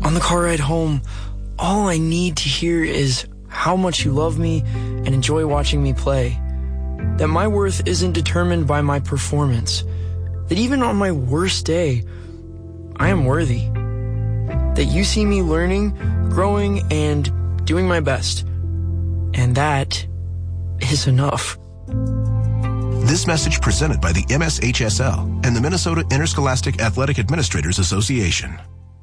On the car ride home, all I need to hear is how much you love me and enjoy watching me play. That my worth isn't determined by my performance. That even on my worst day, I am worthy. That you see me learning, growing, and doing my best. And that is enough. This message presented by the MSHSL and the Minnesota Interscholastic Athletic Administrators Association.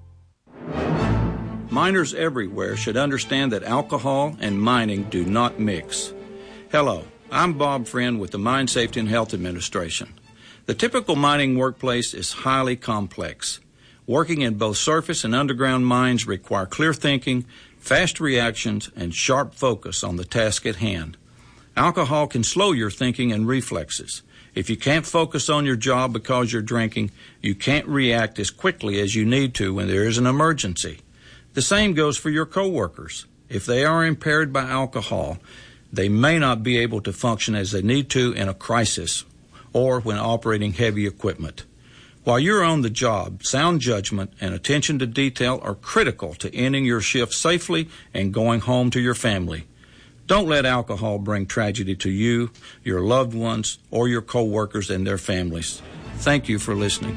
Miners everywhere should understand that alcohol and mining do not mix. Hello, I'm Bob Friend with the Mine Safety and Health Administration. The typical mining workplace is highly complex. Working in both surface and underground mines require clear thinking, fast reactions, and sharp focus on the task at hand. Alcohol can slow your thinking and reflexes. If you can't focus on your job because you're drinking, you can't react as quickly as you need to when there is an emergency. The same goes for your coworkers. If they are impaired by alcohol, they may not be able to function as they need to in a crisis or when operating heavy equipment. While you're on the job, sound judgment and attention to detail are critical to ending your shift safely and going home to your family. Don't let alcohol bring tragedy to you, your loved ones, or your coworkers and their families. Thank you for listening.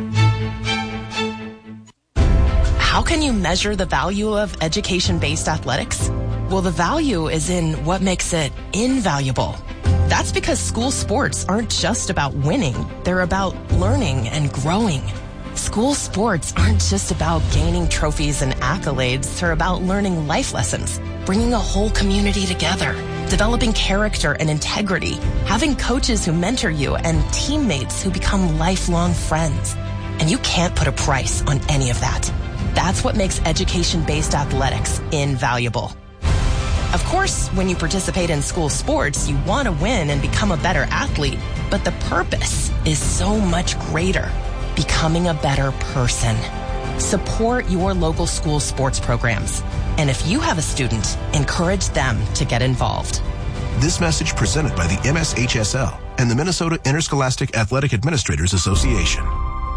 How can you measure the value of education-based athletics? Well, the value is in what makes it invaluable. That's because school sports aren't just about winning. They're about learning and growing. School sports aren't just about gaining trophies and accolades. They're about learning life lessons, bringing a whole community together, developing character and integrity, having coaches who mentor you, and teammates who become lifelong friends. And you can't put a price on any of that. That's what makes education-based athletics invaluable. Of course, when you participate in school sports, you want to win and become a better athlete, but the purpose is so much greater, becoming a better person. Support your local school sports programs. And if you have a student, encourage them to get involved. This message presented by the MSHSL and the Minnesota Interscholastic Athletic Administrators Association.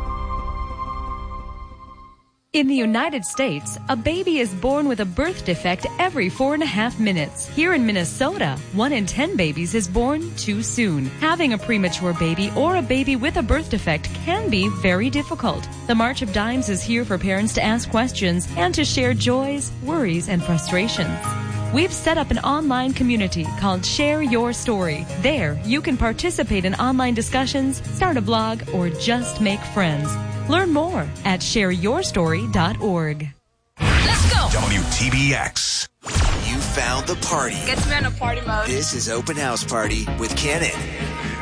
In the United States, a baby is born with a birth defect every 4.5 minutes. Here in Minnesota, 1 in 10 babies is born too soon. Having a premature baby or a baby with a birth defect can be very difficult. The March of Dimes is here for parents to ask questions and to share joys, worries, and frustrations. We've set up an online community called Share Your Story. There, you can participate in online discussions, start a blog, or just make friends. Learn more at shareyourstory.org. Let's go! WTBX. You found the party. Gets me in a party mode. This is Open House Party with Cannon.